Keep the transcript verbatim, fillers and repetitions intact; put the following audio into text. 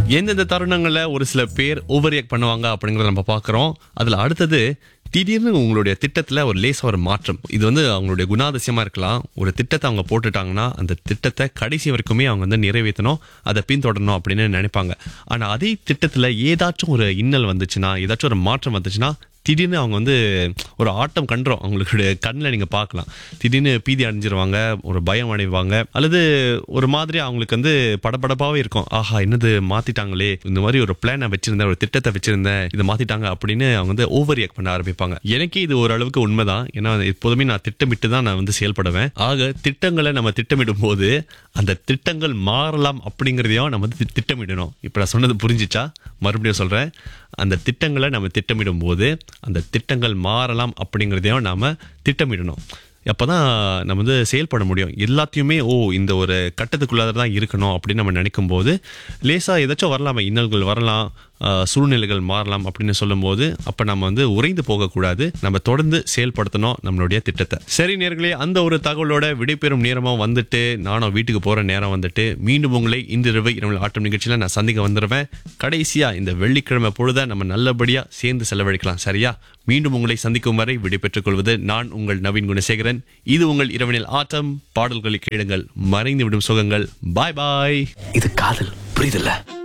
எந்தெந்த தருணங்கள்ல ஒரு சில பேர் ஓவர் ரியாக்ட் பண்ணுவாங்க அப்படிங்கறத நம்ம பார்க்கிறோம். அதுல அடுத்தது திடீர்னு உங்களுடைய திட்டத்துல ஒரு லேசா ஒரு மாற்றம். இது வந்து அவங்களுடைய குணாதிசயமா இருக்கலாம். ஒரு திட்டத்தை அவங்க போட்டுட்டாங்கன்னா அந்த திட்டத்தை கடைசி வரைக்குமே அவங்க வந்து நிறைவேற்றணும், அதை பின்தொடரணும் அப்படின்னு நினைப்பாங்க. ஆனா அதே திட்டத்துல ஏதாச்சும் ஒரு இன்னல் வந்துச்சுன்னா, ஏதாச்சும் ஒரு மாற்றம் வந்துச்சுன்னா திடீர்னு அவங்க வந்து ஒரு ஆட்டம் கண்டுரும். அவங்களுடைய கண்ணில் நீங்க பார்க்கலாம். திடீர்னு பீதி அடைஞ்சிருவாங்க, ஒரு பயம் அடைவாங்க, அல்லது ஒரு மாதிரி அவங்களுக்கு வந்து படபடப்பாவே இருக்கும். ஆஹா, என்னது மாத்திட்டாங்களே, இந்த மாதிரி ஒரு பிளானை வச்சிருந்தேன், ஒரு திட்டத்தை வச்சிருந்தேன், இதை மாத்திட்டாங்க அப்படின்னு அவங்க வந்து ஓவர் ரியாக்ட் பண்ண ஆரம்பிப்பாங்க. எனக்கே இது ஓரளவுக்கு உண்மைதான். ஏன்னா எப்போதுமே நான் திட்டமிட்டு தான் நான் வந்து செயல்படுவேன். ஆக திட்டங்களை நம்ம திட்டமிடும் போது அந்த திட்டங்கள் மாறலாம் அப்படிங்கிறதையும் நம்ம வந்து திட்டமிடணும். இப்ப நான் சொன்னது புரிஞ்சிச்சா? மறுபடியும் சொல்றேன். அந்த திட்டங்களை நம்ம திட்டமிடும் போது அந்த திட்டங்கள் மாறலாம் அப்படிங்கிறதையும் நாம திட்டமிடணும். அப்பதான் நம்ம வந்து செயல்பட முடியும். எல்லாத்தையுமே ஓ இந்த ஒரு கட்டத்துக்குள்ளாத தான் இருக்கணும் அப்படின்னு நம்ம நினைக்கும் போது லேசா ஏதாச்சும் வரலாமா, இன்னல்கள் வரலாம், சூழ்நிலைகள் மாறலாம் அப்படின்னு சொல்லும் போது அப்ப நம்ம வந்து உறைந்து போகக்கூடாது. நம்ம தொடர்ந்து செயல்படுத்தணும் நம்மளுடைய திட்டத்தை. சரி நேர்களே, அந்த ஒரு தகவலோட விடைபெறும் நேரமும் வந்துட்டு நானும் வீட்டுக்கு போற நேரம் வந்துட்டு மீண்டும் உங்களை இன்றிரவு இரவு ஆட்டம் நிகழ்ச்சியில நான் சந்திக்க வந்துடுவேன். கடைசியா இந்த வெள்ளிக்கிழமை பொழுத நம்ம நல்லபடியா சேர்ந்து செலவழிக்கலாம். சரியா? மீண்டும் உங்களை சந்திக்கும் வரை விடைபெற்றுக் கொள்வது நான் உங்கள் நவீன் குணசேகரன். இது உங்கள் இரவனில் ஆட்டம். பாடல்களை கேளுங்கள், மறைந்து விடும் சுகங்கள். பாய் பாய். இது காதல், புரியுதுல்ல?